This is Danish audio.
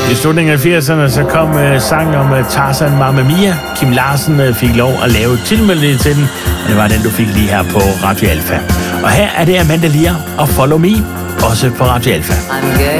I slutningen af 80'erne så kom sangen om Tarzan Mamma Mia. Kim Larsen fik lov at lave tilmelding til den, og det var den, du fik lige her på Radio Alfa. Og her er det Amanda Lear og Follow Me, også på Radio Alfa.